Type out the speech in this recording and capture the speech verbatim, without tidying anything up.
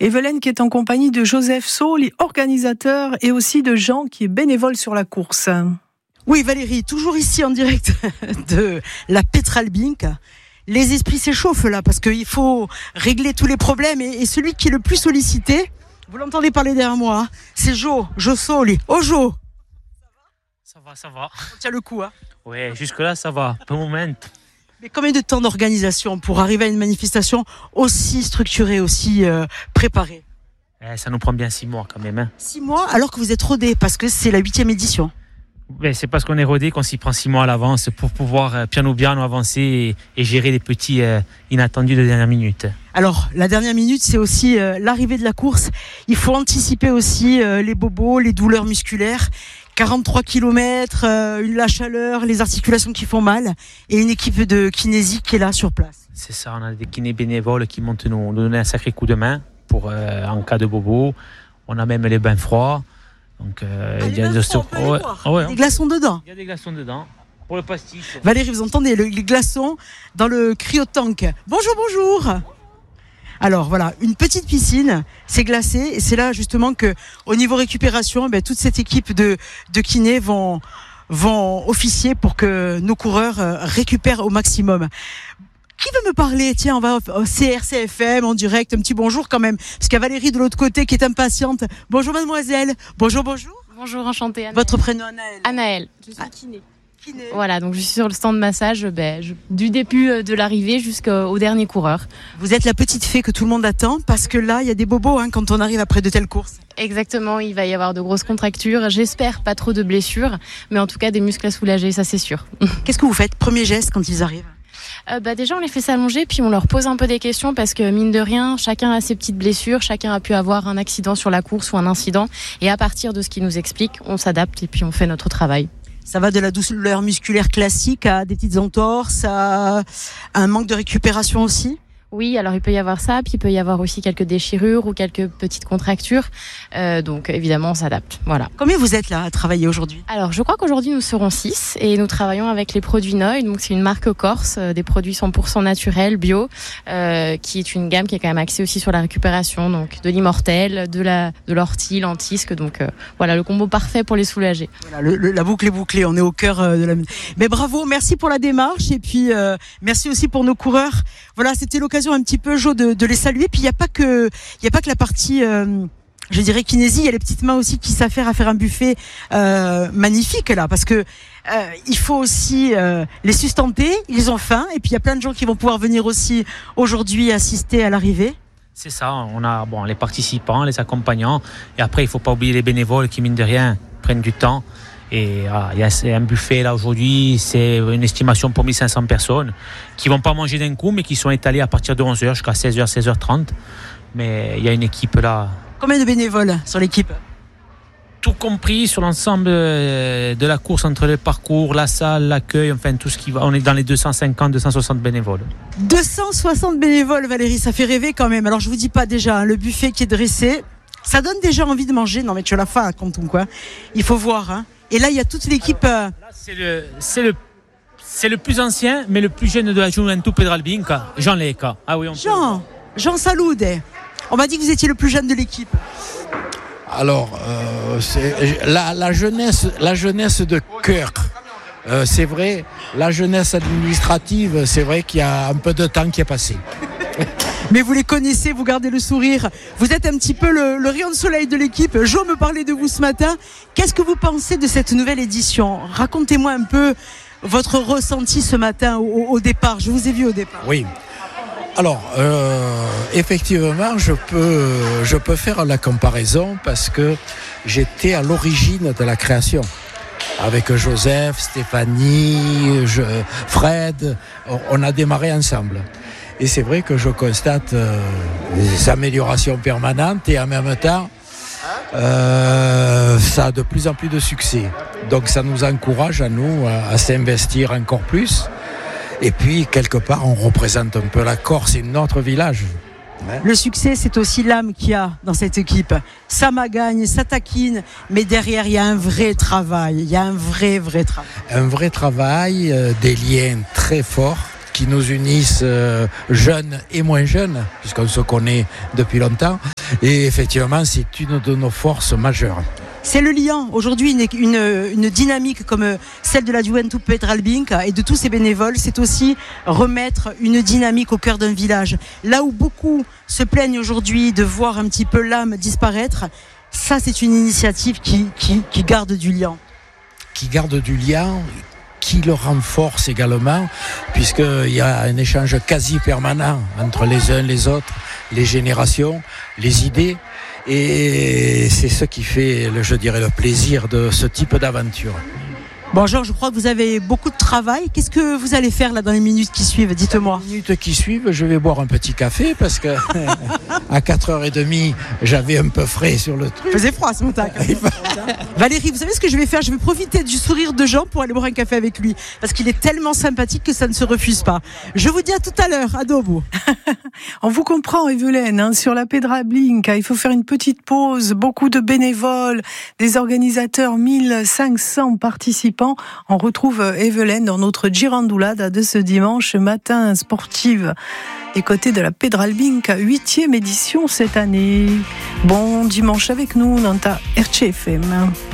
Evelyne qui est en compagnie de Joseph Saul, organisateur, et aussi de Jean qui est bénévole sur la course. Oui, Valérie, toujours ici en direct de la Pétralbinck. Les esprits s'échauffent là parce qu'il faut régler tous les problèmes et, et celui qui est le plus sollicité, vous l'entendez parler derrière moi, hein, c'est Jo, Jo Saul. Oh Jo. Ça va, ça va. On tient le coup, hein. Ouais, jusque-là, ça va. Pour le moment. Mais combien de temps d'organisation pour arriver à une manifestation aussi structurée, aussi euh, préparée? Eh, ça nous prend bien six mois quand même. Hein. Six mois alors que vous êtes rodé parce que c'est la huitième édition. Ben, c'est parce qu'on est rodé qu'on s'y prend six mois à l'avance pour pouvoir euh, piano piano avancer et, et gérer les petits euh, inattendus de dernière minute. Alors, la dernière minute, c'est aussi euh, l'arrivée de la course. Il faut anticiper aussi euh, les bobos, les douleurs musculaires. quarante-trois kilomètres, euh, la chaleur, les articulations qui font mal et une équipe de kinésie qui est là sur place. C'est ça, on a des kinés bénévoles qui montent nous, nous donner un sacré coup de main pour, euh, en cas de bobo. On a même les bains froids. Donc, euh, ah, il y a des, froids, oh, ouais, oh, ouais, des glaçons dedans. Il y a des glaçons dedans pour le pastis. Valérie, vous entendez le, les glaçons dans le cryotank. Bonjour, bonjour. Alors voilà, une petite piscine, c'est glacé et c'est là justement que, au niveau récupération, ben, toute cette équipe de, de kinés vont, vont officier pour que nos coureurs récupèrent au maximum. Qui veut me parler? Tiens, on va au C R C F M en direct, un petit bonjour quand même, parce qu'il y a Valérie de l'autre côté qui est impatiente. Bonjour mademoiselle, bonjour, bonjour. Bonjour, enchantée. Anaëlle. Votre prénom Anaëlle? Anaëlle, je suis ah. kiné. Kiné. Voilà, donc je suis sur le stand de massage ben, je, du début de l'arrivée jusqu'au dernier coureur. Vous êtes la petite fée que tout le monde attend, parce que là, il y a des bobos hein, quand on arrive après de telles courses. Exactement, il va y avoir de grosses contractures. J'espère pas trop de blessures, mais en tout cas des muscles à soulager, ça c'est sûr. Qu'est-ce que vous faites? Premier geste quand ils arrivent? Euh, bah déjà on les fait s'allonger puis on leur pose un peu des questions parce que mine de rien chacun a ses petites blessures, chacun a pu avoir un accident sur la course ou un incident et à partir de ce qu'ils nous expliquent on s'adapte et puis on fait notre travail. Ça va de la douleur musculaire classique à des petites entorses, à un manque de récupération aussi? Oui, alors il peut y avoir ça, puis il peut y avoir aussi quelques déchirures ou quelques petites contractures. Euh, donc évidemment, on s'adapte. Voilà. Combien vous êtes là à travailler aujourd'hui? Alors je crois qu'aujourd'hui nous serons six et nous travaillons avec les produits Noy. Donc c'est une marque corse, euh, des produits cent pour cent naturels, bio, euh, qui est une gamme qui est quand même axée aussi sur la récupération. Donc de l'immortel, de la de l'ortie, lentisque. Donc euh, voilà le combo parfait pour les soulager. Voilà, le, le, la boucle est bouclée. On est au cœur euh, de la. Mais bravo, merci pour la démarche et puis euh, merci aussi pour nos coureurs. Voilà, c'était l'occasion un petit peu Jo de, de les saluer. Puis il y a pas que il y a pas que la partie euh, je dirais kinésie, il y a les petites mains aussi qui s'affairent à faire un buffet euh, magnifique là parce que euh, il faut aussi euh, les sustenter, ils ont faim et puis il y a plein de gens qui vont pouvoir venir aussi aujourd'hui assister à l'arrivée. C'est ça, on a bon les participants, les accompagnants et après il faut pas oublier les bénévoles qui mine de rien prennent du temps. Et ah, il y a un buffet là aujourd'hui, c'est une estimation pour mille cinq cents personnes qui vont pas manger d'un coup mais qui sont étalées à partir de onze heures jusqu'à seize heures, seize heures trente. Mais il y a une équipe là. Combien de bénévoles sur l'équipe? Tout compris sur l'ensemble de la course entre le parcours, la salle, l'accueil, enfin tout ce qui va. On est dans les deux cent cinquante, deux cent soixante bénévoles. deux cent soixante bénévoles Valérie, ça fait rêver quand même. Alors je vous dis pas déjà, hein, le buffet qui est dressé, ça donne déjà envie de manger. Non mais tu as la faim quand on quoi. Il faut voir hein. Et là, il y a toute l'équipe. Euh... Là, c'est le, c'est le, c'est le plus ancien, mais le plus jeune de la Juventud Pétralbinck, Jean Leca. Ah oui, on Jean, peut... Jean Saloude. On m'a dit que vous étiez le plus jeune de l'équipe. Alors, euh, c'est la, la jeunesse, la jeunesse de cœur. Euh, c'est vrai, la jeunesse administrative, c'est vrai qu'il y a un peu de temps qui est passé. Mais vous les connaissez, vous gardez le sourire. Vous êtes un petit peu le, le rayon de soleil de l'équipe. Jo me parlait de vous ce matin. Qu'est-ce que vous pensez de cette nouvelle édition? Racontez-moi un peu votre ressenti ce matin au, au départ. Je vous ai vu au départ. Oui. Alors, euh, effectivement, je peux, je peux faire la comparaison parce que j'étais à l'origine de la création. Avec Joseph, Stéphanie, je, Fred, on a démarré ensemble. Et c'est vrai que je constate euh, des améliorations permanentes et en même temps, euh, ça a de plus en plus de succès. Donc ça nous encourage à nous à, à s'investir encore plus. Et puis, quelque part, on représente un peu la Corse et notre village. Le succès, c'est aussi l'âme qu'il y a dans cette équipe. Ça magagne, ça taquine, mais derrière, il y a un vrai travail. Il y a un vrai, vrai travail. Un vrai travail, euh, des liens très forts qui nous unissent euh, jeunes et moins jeunes, puisqu'on se connaît depuis longtemps. Et effectivement, c'est une de nos forces majeures. C'est le lien. Aujourd'hui, une, une, une dynamique comme celle de la Juventud Pedralbinca et de tous ces bénévoles, c'est aussi remettre une dynamique au cœur d'un village. Là où beaucoup se plaignent aujourd'hui de voir un petit peu l'âme disparaître, ça, c'est une initiative qui, qui, qui garde du lien. Qui garde du lien, qui le renforce également, puisqu'il y a un échange quasi permanent entre les uns et les autres, les générations, les idées. Et c'est ce qui fait, je dirais, le plaisir de ce type d'aventure. Bon, Georges, je crois que vous avez beaucoup de travail. Qu'est-ce que vous allez faire là dans les minutes qui suivent ? Dites-moi. Dans les minutes qui suivent, je vais boire un petit café parce que à quatre heures trente, j'avais un peu frais sur le truc. Il faisait froid ce matin. Valérie, vous savez ce que je vais faire ? Je vais profiter du sourire de Jean pour aller boire un café avec lui parce qu'il est tellement sympathique que ça ne se refuse pas. Je vous dis à tout à l'heure. À Dobo. On vous comprend, Evelyne, hein, sur la Pedralbinca, il faut faire une petite pause. Beaucoup de bénévoles, des organisateurs, mille cinq cents participants. On retrouve Evelyne dans notre Girandoulada de ce dimanche matin sportive des côtés de la Pedralbinca, huitième édition cette année. Bon dimanche avec nous dans ta R C F M.